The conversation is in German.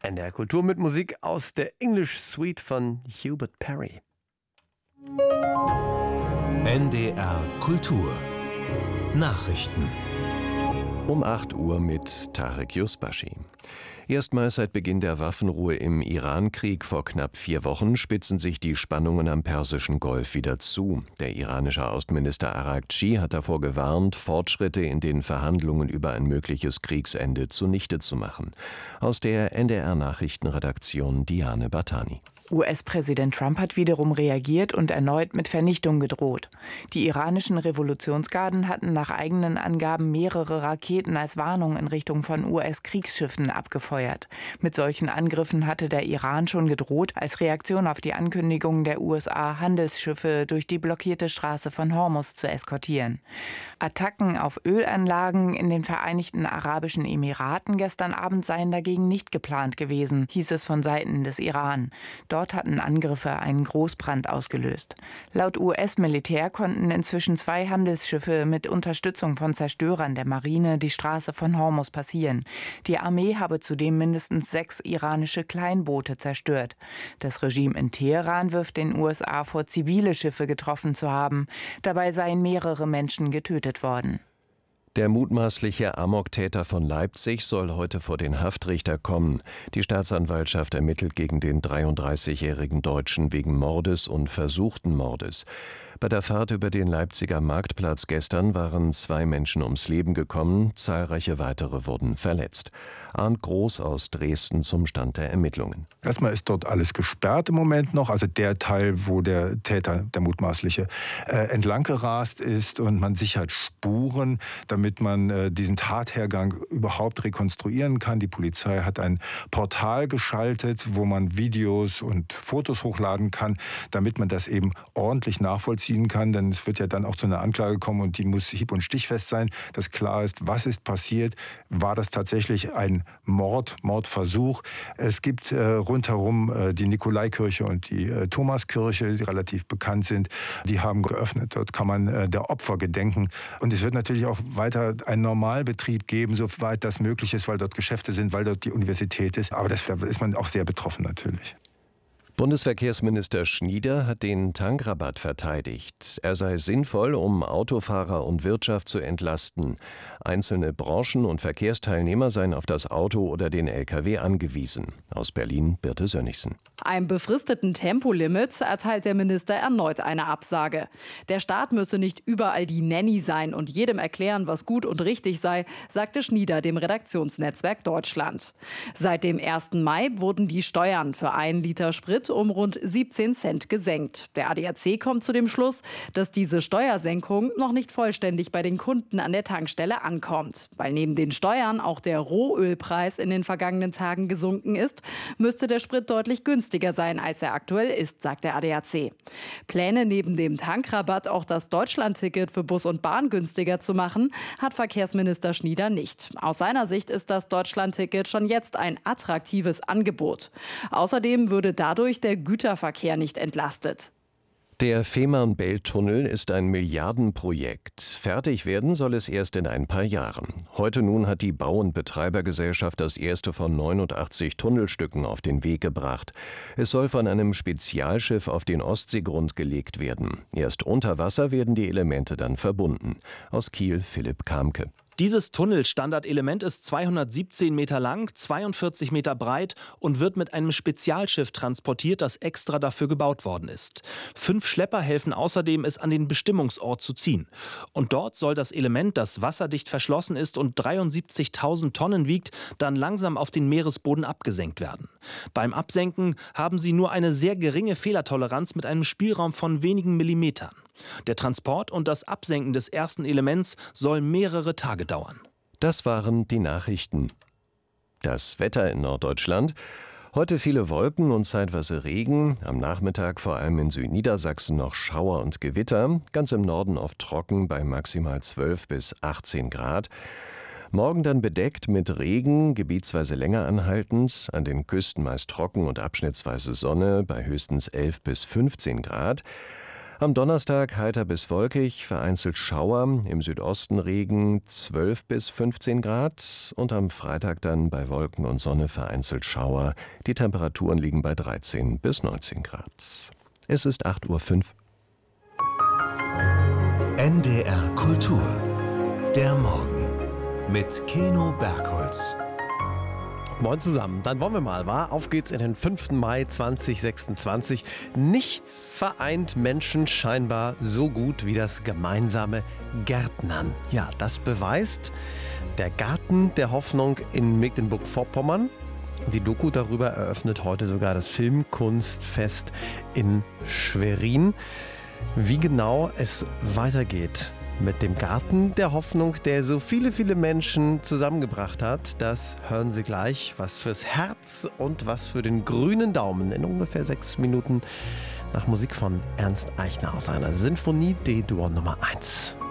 NDR Kultur mit Musik aus der English Suite von Hubert Parry. NDR Kultur Nachrichten um 8 Uhr mit Tarek Yusbashi. Erstmals seit Beginn der Waffenruhe im Iran-Krieg vor knapp 4 Wochen spitzen sich die Spannungen am Persischen Golf wieder zu. Der iranische Außenminister Araghchi hat davor gewarnt, Fortschritte in den Verhandlungen über ein mögliches Kriegsende zunichte zu machen. Aus der NDR-Nachrichtenredaktion Diane Batani. US-Präsident Trump hat wiederum reagiert und erneut mit Vernichtung gedroht. Die iranischen Revolutionsgarden hatten nach eigenen Angaben mehrere Raketen als Warnung in Richtung von US-Kriegsschiffen abgefeuert. Mit solchen Angriffen hatte der Iran schon gedroht, als Reaktion auf die Ankündigung der USA, Handelsschiffe durch die blockierte Straße von Hormuz zu eskortieren. Attacken auf Ölanlagen in den Vereinigten Arabischen Emiraten gestern Abend seien dagegen nicht geplant gewesen, hieß es von Seiten des Iran. Dort hatten Angriffe einen Großbrand ausgelöst. Laut US-Militär konnten inzwischen 2 Handelsschiffe mit Unterstützung von Zerstörern der Marine die Straße von Hormuz passieren. Die Armee habe zudem mindestens 6 iranische Kleinboote zerstört. Das Regime in Teheran wirft den USA vor, zivile Schiffe getroffen zu haben. Dabei seien mehrere Menschen getötet worden. Der mutmaßliche Amoktäter von Leipzig soll heute vor den Haftrichter kommen. Die Staatsanwaltschaft ermittelt gegen den 33-jährigen Deutschen wegen Mordes und versuchten Mordes. Bei der Fahrt über den Leipziger Marktplatz gestern waren 2 Menschen ums Leben gekommen, zahlreiche weitere wurden verletzt. Arndt Groß aus Dresden zum Stand der Ermittlungen. Erstmal ist dort alles gesperrt im Moment noch, also der Teil, wo der Täter, der mutmaßliche, entlang gerast ist, und man sichert Spuren, damit man diesen Tathergang überhaupt rekonstruieren kann. Die Polizei hat ein Portal geschaltet, wo man Videos und Fotos hochladen kann, damit man das eben ordentlich nachvollziehen kann, denn es wird ja dann auch zu einer Anklage kommen und die muss hieb- und stichfest sein, dass klar ist, was ist passiert, war das tatsächlich ein Mordversuch. Es gibt rundherum die Nikolaikirche und die Thomaskirche, die relativ bekannt sind, die haben geöffnet. Dort kann man der Opfer gedenken und es wird natürlich auch weiter einen Normalbetrieb geben, soweit das möglich ist, weil dort Geschäfte sind, weil dort die Universität ist, aber da ist man auch sehr betroffen natürlich. Bundesverkehrsminister Schnieder hat den Tankrabatt verteidigt. Er sei sinnvoll, um Autofahrer und Wirtschaft zu entlasten. Einzelne Branchen und Verkehrsteilnehmer seien auf das Auto oder den Lkw angewiesen. Aus Berlin Birte Sönnigsen. Einem befristeten Tempolimit erteilt der Minister erneut eine Absage. Der Staat müsse nicht überall die Nanny sein und jedem erklären, was gut und richtig sei, sagte Schnieder dem Redaktionsnetzwerk Deutschland. Seit dem 1. Mai wurden die Steuern für 1 Liter Sprit um rund 17 Cent gesenkt. Der ADAC kommt zu dem Schluss, dass diese Steuersenkung noch nicht vollständig bei den Kunden an der Tankstelle ankommt. Weil neben den Steuern auch der Rohölpreis in den vergangenen Tagen gesunken ist, müsste der Sprit deutlich günstiger sein, als er aktuell ist, sagt der ADAC. Pläne, neben dem Tankrabatt auch das Deutschlandticket für Bus und Bahn günstiger zu machen, hat Verkehrsminister Schnieder nicht. Aus seiner Sicht ist das Deutschlandticket schon jetzt ein attraktives Angebot. Außerdem würde dadurch der Güterverkehr nicht entlastet. Der Fehmarn-Belt-Tunnel ist ein Milliardenprojekt. Fertig werden soll es erst in ein paar Jahren. Heute nun hat die Bau- und Betreibergesellschaft das erste von 89 Tunnelstücken auf den Weg gebracht. Es soll von einem Spezialschiff auf den Ostseegrund gelegt werden. Erst unter Wasser werden die Elemente dann verbunden. Aus Kiel Philipp Kamke. Dieses Tunnelstandardelement ist 217 Meter lang, 42 Meter breit und wird mit einem Spezialschiff transportiert, das extra dafür gebaut worden ist. 5 Schlepper helfen außerdem, es an den Bestimmungsort zu ziehen. Und dort soll das Element, das wasserdicht verschlossen ist und 73.000 Tonnen wiegt, dann langsam auf den Meeresboden abgesenkt werden. Beim Absenken haben sie nur eine sehr geringe Fehlertoleranz mit einem Spielraum von wenigen Millimetern. Der Transport und das Absenken des ersten Elements soll mehrere Tage dauern. Das waren die Nachrichten. Das Wetter in Norddeutschland. Heute viele Wolken und zeitweise Regen. Am Nachmittag vor allem in Südniedersachsen noch Schauer und Gewitter. Ganz im Norden oft trocken bei maximal 12 bis 18 Grad. Morgen dann bedeckt mit Regen, gebietsweise länger anhaltend. An den Küsten meist trocken und abschnittsweise Sonne bei höchstens 11 bis 15 Grad. Am Donnerstag heiter bis wolkig, vereinzelt Schauer, im Südosten Regen 12 bis 15 Grad und am Freitag dann bei Wolken und Sonne vereinzelt Schauer. Die Temperaturen liegen bei 13 bis 19 Grad. Es ist 8:05 Uhr. NDR Kultur. Der Morgen mit Keno Bergholz. Moin zusammen, dann wollen wir mal, wa? Auf geht's in den 5. Mai 2026. Nichts vereint Menschen scheinbar so gut wie das gemeinsame Gärtnern. Ja, das beweist der Garten der Hoffnung in Mecklenburg-Vorpommern. Die Doku darüber eröffnet heute sogar das Filmkunstfest in Schwerin. Wie genau es weitergeht mit dem Garten der Hoffnung, der so viele, viele Menschen zusammengebracht hat, das hören Sie gleich. Was fürs Herz und was für den grünen Daumen in ungefähr 6 Minuten nach Musik von Ernst Eichner aus seiner Sinfonie D-Dur Nummer 1.